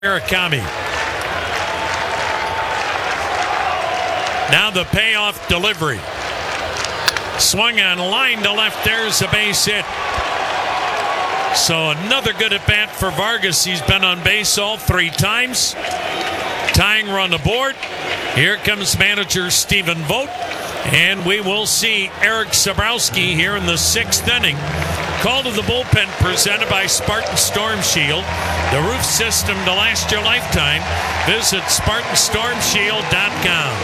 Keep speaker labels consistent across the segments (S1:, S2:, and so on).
S1: Murakami. Now the payoff delivery. Swung on line to left. There's a base hit. So another good at bat for Vargas. He's been on base all three times. Tying run aboard. Here comes manager Stephen Vogt. And we will see Eric Sabrowski here in the sixth inning. Call to the bullpen presented by Spartan Storm Shield. The roof system to last your lifetime. Visit SpartanStormShield.com.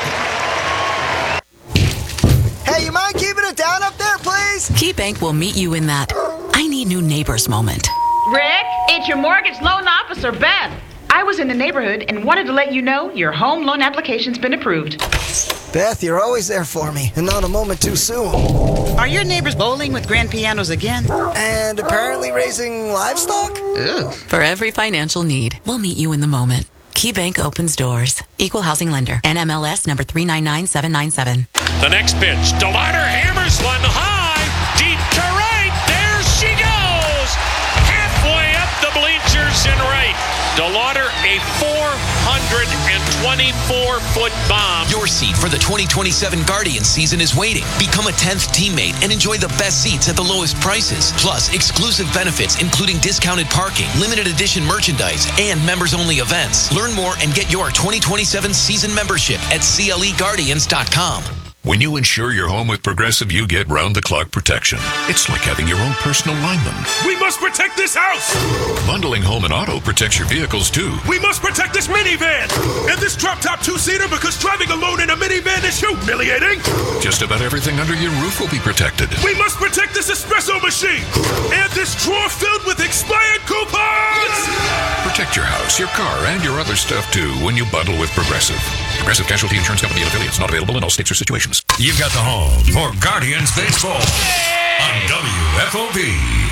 S2: Hey, you mind keeping it down up there, please?
S3: KeyBank will meet you in that I need new neighbors moment.
S4: Rick, it's your mortgage loan officer, Beth. I was in the neighborhood and wanted to let you know your home loan application's been approved.
S2: Beth, you're always there for me, and not a moment too soon.
S5: Are your neighbors bowling with grand pianos again?
S2: And apparently raising livestock?
S5: Ew.
S3: For every financial need, we'll meet you in the moment. KeyBank opens doors. Equal housing lender. NMLS number 399797.
S1: The next pitch. DeLauder hammers one high. Deep to right. There she goes. Halfway up the bleachers and right. DeLauder, a 424-foot bomb.
S6: Your seat for the 2027 Guardians season is waiting. Become a 10th teammate and enjoy the best seats at the lowest prices. Plus, exclusive benefits including discounted parking, limited edition merchandise, and members-only events. Learn more and get your 2027 season membership at CLEGuardians.com.
S7: When you insure your home with Progressive, you get round-the-clock protection. It's like having your own personal lineman.
S8: We must protect this house!
S7: Bundling home and auto protects your vehicles, too.
S8: We must protect this minivan! And this drop-top two-seater because driving alone in a minivan is humiliating!
S7: Just about everything under your roof will be protected.
S8: We must protect this espresso machine! And this drawer filled with expired coupons!
S7: Protect your house, your car, and your other stuff, too, when you bundle with Progressive. Progressive Casualty Insurance Company and affiliates. Not available in all states or situations.
S9: You've got the home for Guardians Baseball on WFOV.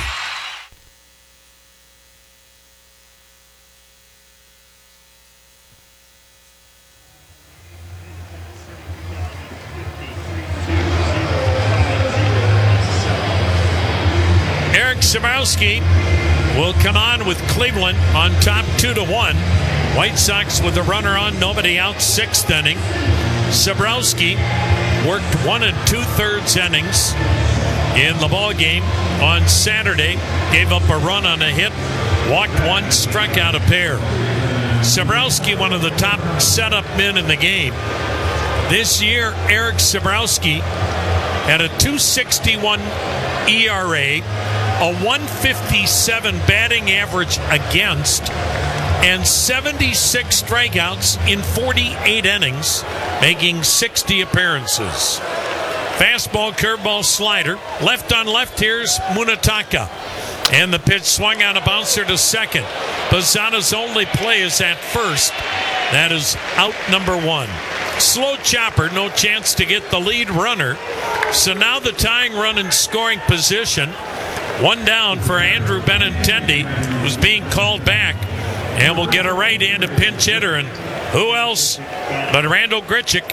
S1: Eric Sabrowski will come on with Cleveland on top 2-1. White Sox with a runner on, nobody out, sixth inning. Sabrowski worked 1 2/3 innings in the ball game on Saturday. Gave up a run on a hit, walked one, struck out a pair. Sabrowski, one of the top setup men in the game. This year, Eric Sabrowski had a 2.61 ERA, a 157 batting average against, and 76 strikeouts in 48 innings, making 60 appearances. Fastball, curveball, slider. Left on left, here's Munetaka. And the pitch swung on a bouncer to second. Posada's only play is at first. That is out number one. Slow chopper, no chance to get the lead runner. So now the tying run in scoring position. One down for Andrew Benintendi, who's being called back. And we'll get a right-handed pinch hitter. And who else but Randall Grichuk?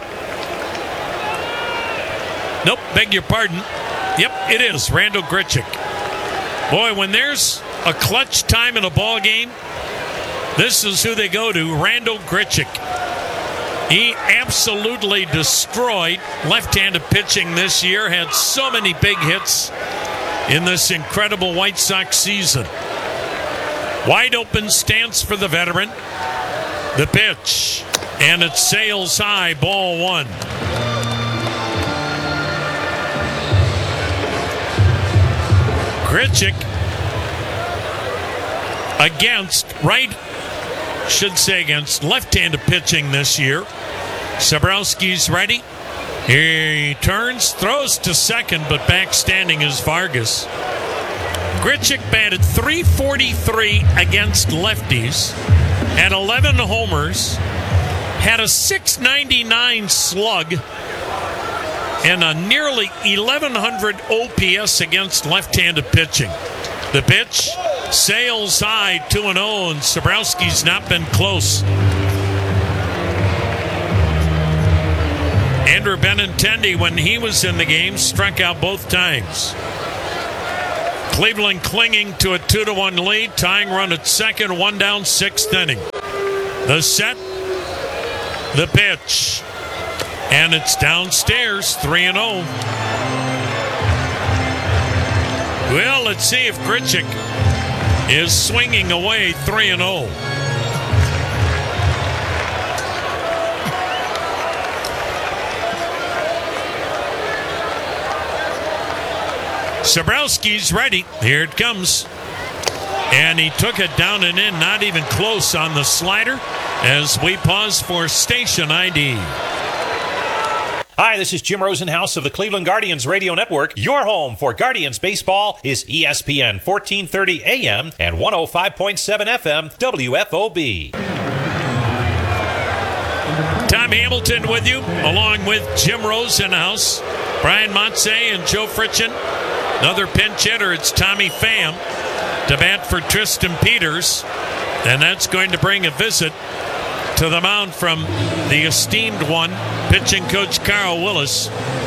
S1: Nope, beg your pardon. Yep, it is Randall Grichuk. Boy, when there's a clutch time in a ball game, this is who they go to, Randall Grichuk. He absolutely destroyed left-handed pitching this year, had so many big hits in this incredible White Sox season. Wide open stance for the veteran. The pitch. And it sails high, ball one. Grichuk against left-handed pitching this year. Sabrowski's ready. He turns, throws to second, but back standing is Vargas. Grichuk batted .343 against lefties, had 11 homers, had a .699 slug, and a nearly 1,100 OPS against left-handed pitching. The pitch sails high 2-0, and Sabrowski's not been close. Andrew Benintendi, when he was in the game, struck out both times. Cleveland clinging to a 2-1 lead, tying run at second, one down, sixth inning. The set, the pitch, and it's downstairs, 3-0. Well, let's see if Grichuk is swinging away 3-0. Sabrowski's ready. Here it comes. And he took it down and in, not even close on the slider, as we pause for station ID.
S10: Hi, this is Jim Rosenhaus of the Cleveland Guardians Radio Network. Your home for Guardians baseball is ESPN 1430 AM and 105.7 FM WFOB.
S1: Tom Hamilton with you, along with Jim Rosenhaus, Brian Montse, and Joe Fritchen. Another pinch hitter, it's Tommy Pham to bat for Tristan Peters. And that's going to bring a visit to the mound from the esteemed one, pitching coach Carl Willis.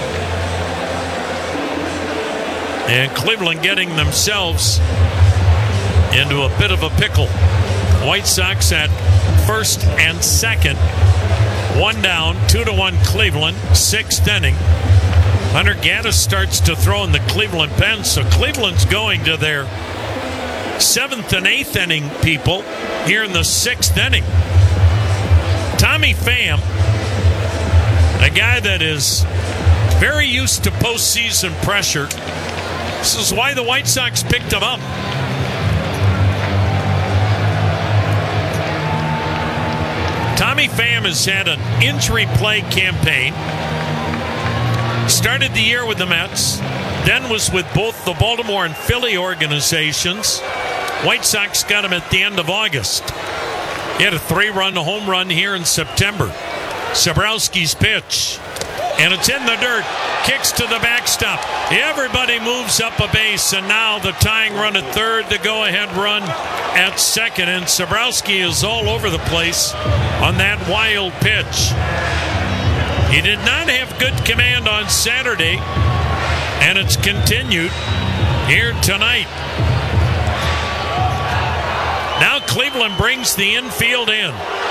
S1: And Cleveland getting themselves into a bit of a pickle. White Sox at first and second. One down, 2-1 Cleveland, sixth inning. Hunter Gaddis starts to throw in the Cleveland pen, so Cleveland's going to their seventh and eighth inning, people, here in the sixth inning. Tommy Pham, a guy that is very used to postseason pressure. This is why the White Sox picked him up. Tommy Pham has had an injury-plagued campaign. Started the year with the Mets, then was with both the Baltimore and Philly organizations. White Sox got him at the end of August. He had a 3-run home run here in September. Sabrowski's pitch, and it's in the dirt. Kicks to the backstop. Everybody moves up a base, and now the tying run at third, the go-ahead run at second, and Sabrowski is all over the place on that wild pitch. He did not have good command on Saturday, and it's continued here tonight. Now Cleveland brings the infield in.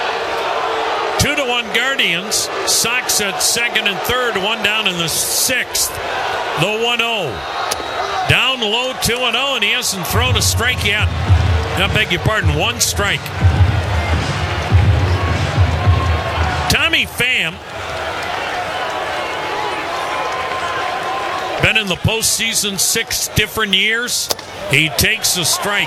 S1: 2-1 Guardians. Sox at second and third, one down in the sixth. The 1-0. Down low 2-0, and he hasn't thrown a strike yet. I beg your pardon, one strike. Tommy Pham, been in the postseason 6 different years. He takes a strike.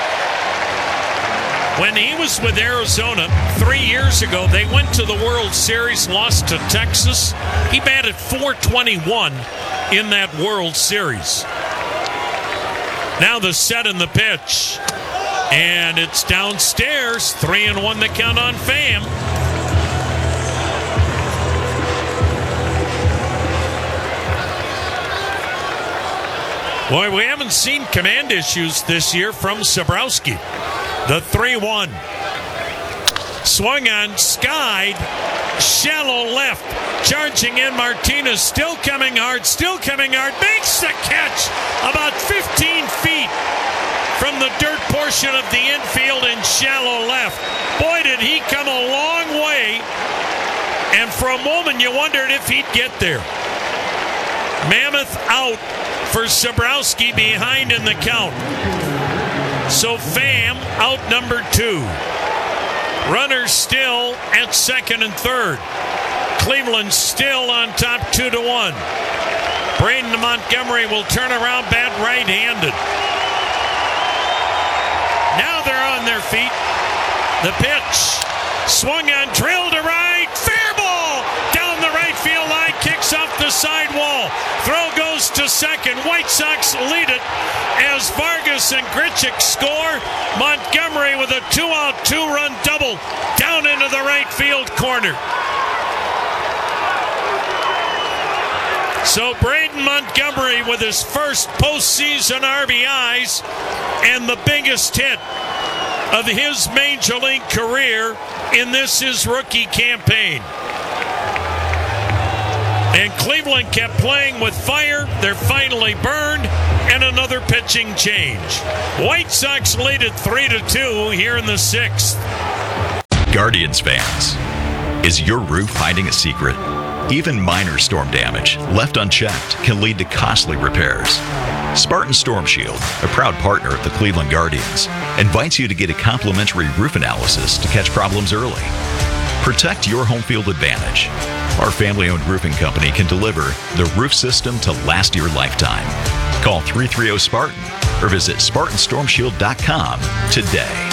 S1: When he was with Arizona 3 years ago, they went to the World Series, lost to Texas. He batted .421 in that World Series. Now the set and the pitch. And it's downstairs. 3-1 the count on Pham. Boy, we haven't seen command issues this year from Sabrowski. The 3-1. Swung on, skied, shallow left. Charging in, Martinez still coming hard, makes the catch about 15 feet from the dirt portion of the infield in shallow left. Boy, did he come a long way, and for a moment you wondered if he'd get there. Mammoth out for Sabrowski, behind in the count. So Pham out number 2. Runners still at second and third. Cleveland still on top 2-1. Braden Montgomery will turn around, bat right-handed. Now they're on their feet. The pitch. Swung on, drilled to right. Fair ball! Down the right field line, kicks off the side wall. Throw goes to second. White Sox lead it as Vargas and Grichuk score. Montgomery with a 2-out, 2-run double down into the right field corner. So Braden Montgomery with his first postseason RBIs and the biggest hit of his Major League career in this his rookie campaign. And Cleveland kept playing with fire. They're finally burned. and another pitching change. White Sox lead at 3-2 here in the 6th.
S11: Guardians fans, is your roof hiding a secret? Even minor storm damage, left unchecked, can lead to costly repairs. Spartan Storm Shield, a proud partner of the Cleveland Guardians, invites you to get a complimentary roof analysis to catch problems early. Protect your home field advantage. Our family-owned roofing company can deliver the roof system to last your lifetime. Call 330-SPARTAN or visit SpartanStormShield.com today.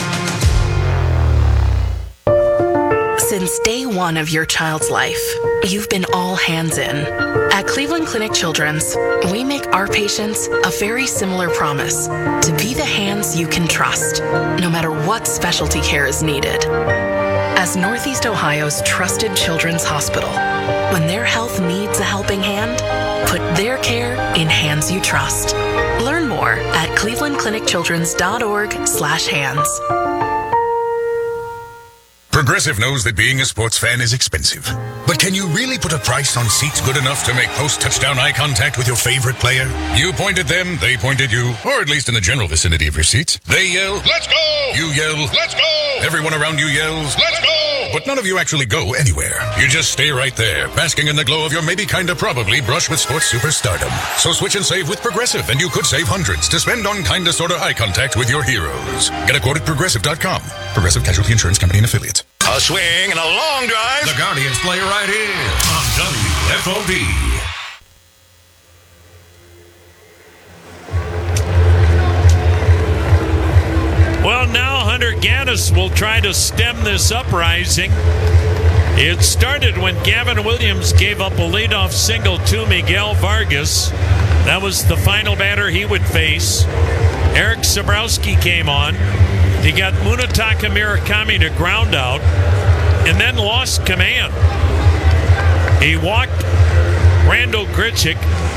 S12: Since day one of your child's life, you've been all hands in. At Cleveland Clinic Children's, we make our patients a very similar promise to be the hands you can trust, no matter what specialty care is needed. As Northeast Ohio's trusted children's hospital, when their health needs a helping hand, put their care in hands you trust. Learn more at clevelandclinicchildrens.org/hands.
S7: Progressive knows that being a sports fan is expensive. But can you really put a price on seats good enough to make post-touchdown eye contact with your favorite player? You point at them, they point at you, or at least in the general vicinity of your seats. They yell, "Let's go!" You yell, "Let's go!" Everyone around you yells, "Let's go!" But none of you actually go anywhere. You just stay right there, basking in the glow of your maybe kinda probably brush with sports superstardom. So switch and save with Progressive, and you could save hundreds to spend on kinda sorta eye contact with your heroes. Get a quote at Progressive.com. Progressive Casualty Insurance Company and Affiliates.
S9: A swing and a long drive. The Guardians play right here on WFOD.
S1: Well, now Hunter Gaddis will try to stem this uprising. It started when Gavin Williams gave up a leadoff single to Miguel Vargas. That was the final batter he would face. Eric Sabrowski came on. He got Munetaka Murakami to ground out and then lost command. He walked Randall Grichuk.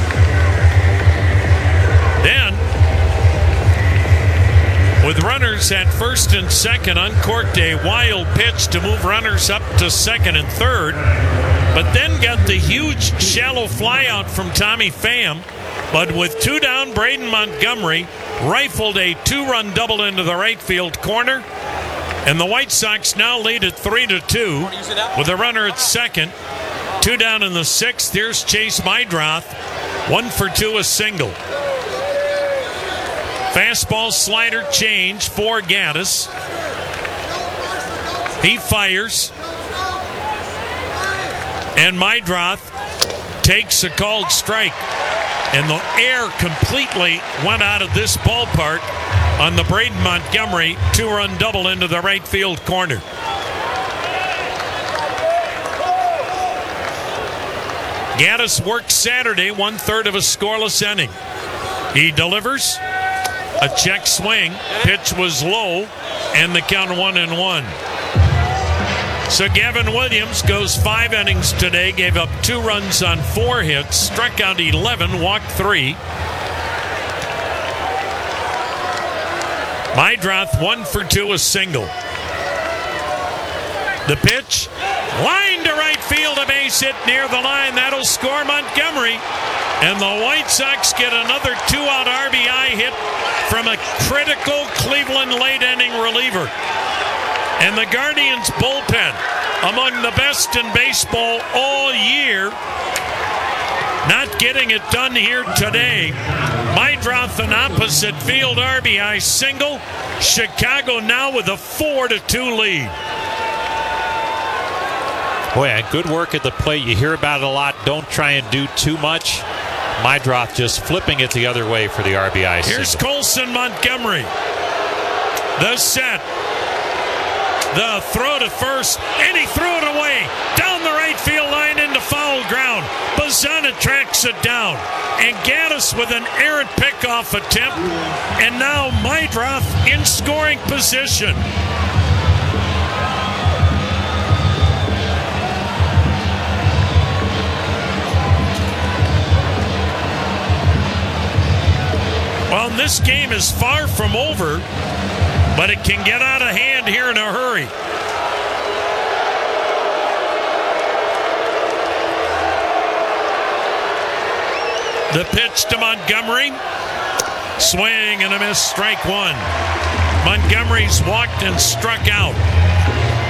S1: Then, with runners at first and second, uncorked a wild pitch to move runners up to second and third, but then got the huge shallow flyout from Tommy Pham. But with two down, Braden Montgomery rifled a two-run double into the right field corner, and the White Sox now lead at 3-2 with a runner at second. Two down in the 6th. Here's Chase Meidroth, 1 for 2, a single. Fastball slider change for Gaddis. He fires, and Meidroth takes a called strike. And the air completely went out of this ballpark on the Braden Montgomery two-run double into the right field corner. Gaddis worked Saturday, 1/3 of a scoreless inning. He delivers a check swing. Pitch was low, and the count 1-1. So Gavin Williams goes 5 innings today, gave up 2 runs on 4 hits, struck out 11, walked 3. Meidroth 1 for 2, a single. The pitch, line to right field, a base hit near the line. That'll score Montgomery. And the White Sox get another 2-out RBI hit from a critical Cleveland late inning reliever. And the Guardians bullpen, among the best in baseball all year, not getting it done here today. Meidroth an opposite field RBI single. Chicago now with a 4-2 lead.
S10: Boy, good work at the plate. You hear about it a lot. Don't try and do too much. Meidroth just flipping it the other way for the RBI single.
S1: Here's Colson Montgomery. The set. The throw to first, and he threw it away. Down the right field line into foul ground. Bazzana tracks it down. And Gaddis with an errant pickoff attempt. And now Meidroth in scoring position. Well, this game is far from over, but it can get out of hand here in a hurry. The pitch to Montgomery. Swing and a miss, strike one. Montgomery's walked and struck out.